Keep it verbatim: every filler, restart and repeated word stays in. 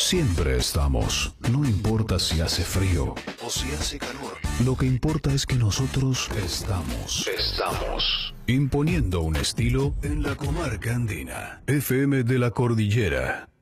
Siempre estamos, no importa si hace frío o si hace calor. Lo que importa es que nosotros estamos. Estamos. Imponiendo un estilo en la comarca andina. F M de la Cordillera.